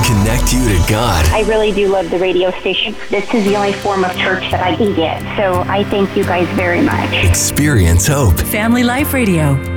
connect you to God. I really do love the radio station. This is the only form of church that I can get. So I thank you guys very much. Experience hope. Family Life Radio.